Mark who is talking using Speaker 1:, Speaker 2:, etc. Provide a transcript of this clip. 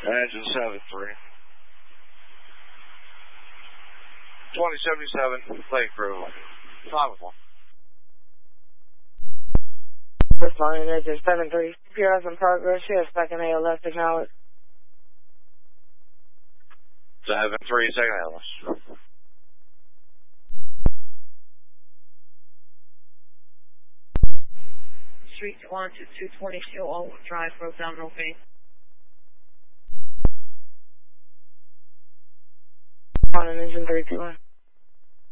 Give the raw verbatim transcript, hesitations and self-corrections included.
Speaker 1: Engine seven three. twenty seventy-seven, Lake Crew. five one.
Speaker 2: Responding engine seven three. P R S in progress. Yes, second A L S acknowledged.
Speaker 1: seven three, second A L S.
Speaker 3: Street one to two twenty-two, all drive for abdominal pain.
Speaker 2: On an engine three two one.